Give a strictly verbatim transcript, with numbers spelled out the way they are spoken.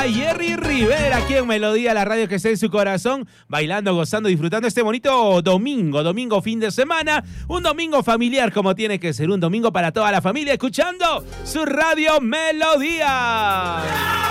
Jerry Rivera, aquí en Melodía, la radio que está en su corazón, bailando, gozando, disfrutando este bonito domingo, domingo fin de semana, un domingo familiar como tiene que ser, un domingo para toda la familia, escuchando su radio Melodía.